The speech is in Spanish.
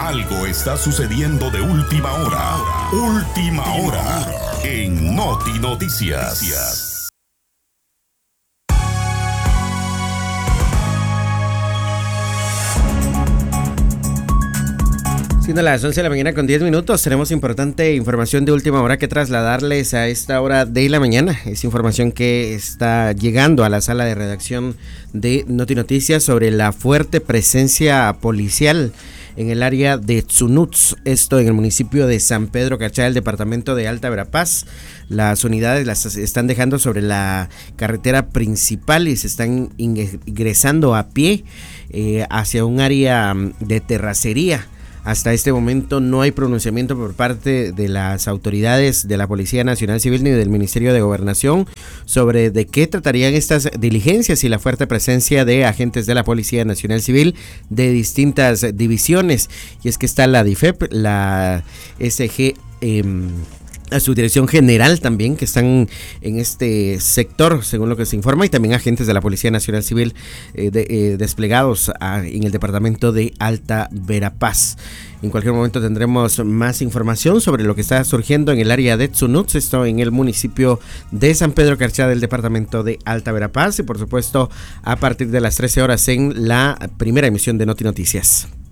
Algo está sucediendo de última hora. Última hora en Noti Noticias. Siendo las 11 de la mañana con 10 minutos, tenemos importante información de última hora que trasladarles a esta hora de la mañana. Es información que está llegando a la sala de redacción de Noti Noticias sobre la fuerte presencia policial en el área de Tsunuts, esto en el municipio de San Pedro Carchá, el departamento de Alta Verapaz. Las unidades las están dejando sobre la carretera principal y se están ingresando a pie hacia un área de terracería. Hasta este momento no hay pronunciamiento por parte de las autoridades de la Policía Nacional Civil ni del Ministerio de Gobernación sobre de qué tratarían estas diligencias y la fuerte presencia de agentes de la Policía Nacional Civil de distintas divisiones. Y es que está la DIFEP, la SG, a su dirección general también, que están en este sector, según lo que se informa, y también agentes de la Policía Nacional Civil desplegados en el departamento de Alta Verapaz. En cualquier momento tendremos más información sobre lo que está surgiendo en el área de Tsunuts, esto en el municipio de San Pedro Carchá del departamento de Alta Verapaz, y por supuesto a partir de las 13 horas en la primera emisión de Noti Noticias.